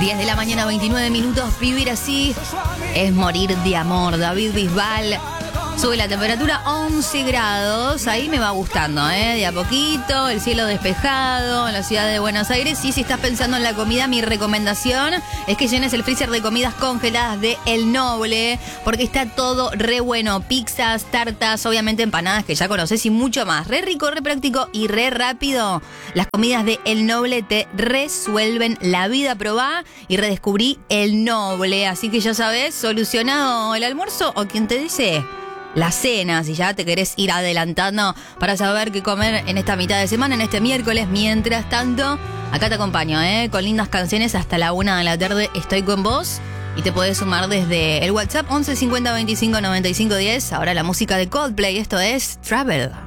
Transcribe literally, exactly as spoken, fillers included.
diez de la mañana, veintinueve minutos. Vivir así es morir de amor. David Bisbal. Sube la temperatura once grados. Ahí me va gustando, ¿eh? De a poquito. El cielo despejado en la ciudad de Buenos Aires. Y si estás pensando en la comida, mi recomendación es que llenes el freezer de comidas congeladas de El Noble. Porque está todo re bueno. Pizzas, tartas, obviamente empanadas que ya conoces y mucho más. Re rico, re práctico y re rápido. Las comidas de El Noble te resuelven la vida. Probá y redescubrí El Noble. Así que ya sabes, solucionado el almuerzo o quien te dice la cena, si ya te querés ir adelantando para saber qué comer en esta mitad de semana, en este miércoles. Mientras tanto, acá te acompaño, ¿eh? Con lindas canciones hasta la una de la tarde. Estoy con vos y te podés sumar desde el WhatsApp once cincuenta veinticinco noventa y cinco diez. Ahora la música de Coldplay, esto es Travel.